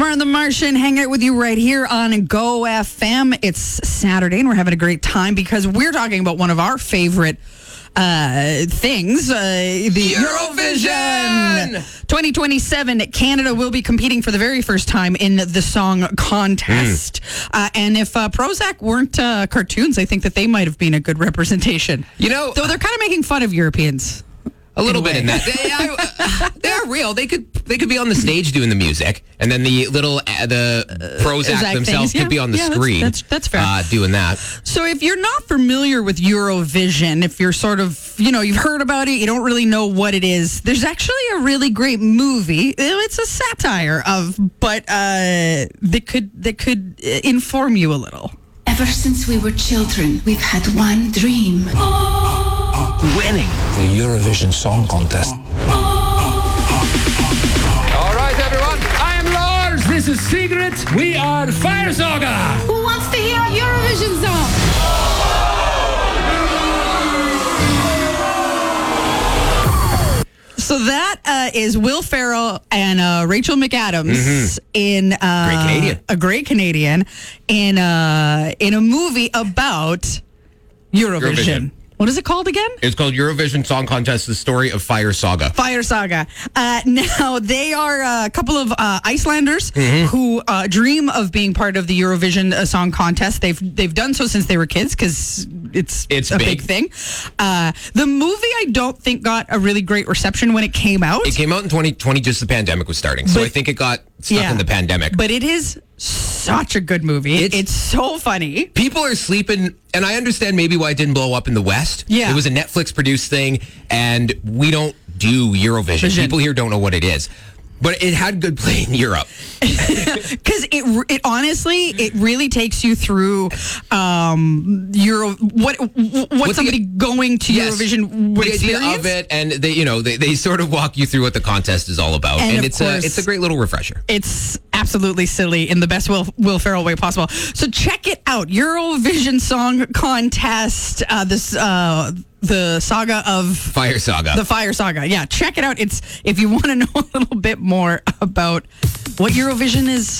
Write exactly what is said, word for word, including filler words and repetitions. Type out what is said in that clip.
Smart and the Martian, hang out with you right here on Go F M. It's Saturday, and we're having a great time because we're talking about one of our favorite uh, things, uh, the Eurovision! Eurovision twenty twenty-seven. Canada will be competing for the very first time in the song contest. Mm. Uh, and if uh, Prozac weren't uh, cartoons, I think that they might have been a good representation. You know, though they're kind of making fun of Europeans. A little bit in that. They, I, uh, they're real. They could they could be on the stage doing the music, and then the little uh, the Prozac uh, themselves yeah, could be on the yeah, screen. That's, that's, that's fair. Uh, doing that. So if you're not familiar with Eurovision, if you're sort of, you know, you've heard about it, you don't really know what it is, there's actually a really great movie. It's a satire of, but uh, that could that could inform you a little. Ever since we were children, we've had one dream. Winning the Eurovision Song Contest. All right, everyone. I am Lars. This is Sigrid. We are Fire Saga. Who wants to hear our Eurovision song? So that uh, is Will Ferrell and uh, Rachel McAdams mm-hmm. in uh, great Canadian. a great Canadian in uh, in a movie about Eurovision. Eurovision. What is it called again? It's called Eurovision Song Contest, the story of Fire Saga. Fire Saga. Uh, now, they are a couple of uh, Icelanders mm-hmm. who uh, dream of being part of the Eurovision uh, Song Contest. They've they've done so since they were kids because it's, it's a big, big thing. Uh, the movie, I don't think, got a really great reception when it came out. It came out in twenty twenty, just the pandemic was starting. So but, I think it got stuck yeah, in the pandemic. But it is such a good movie. It's, it's so funny. People are sleeping, and I understand maybe why it didn't blow up in the West. Yeah. It was a Netflix produced thing, and we don't do Eurovision. Vision. People here don't know what it is. But it had good play in Europe. Because it, it honestly, it really takes you through um, Euro. What what What's somebody the, going to yes, Eurovision would the experience idea of it, and they, you know, they, they sort of walk you through what the contest is all about, and, and it's course, a it's a great little refresher. It's absolutely silly in the best Will Will Ferrell way possible. So check it out, Eurovision Song Contest. Uh, this. Uh, The saga of Fire Saga. The Fire Saga. Yeah, check it out. It's if you want to know a little bit more about what Eurovision is